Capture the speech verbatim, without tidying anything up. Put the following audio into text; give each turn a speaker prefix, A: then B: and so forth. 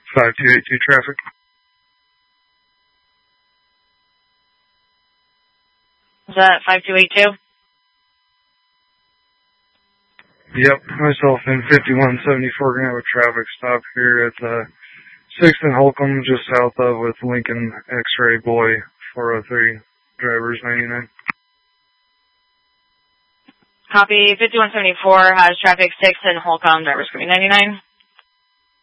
A: five two eight two traffic.
B: Is that five two eight two?
A: Yep, myself and fifty-one seventy-four gonna have a traffic stop here at uh, sixth and Holcomb, just south of with Lincoln X-Ray Boy four oh three, drivers ninety-nine.
B: Copy, fifty-one seventy-four has traffic six and Holcomb, drivers coming ninety-nine.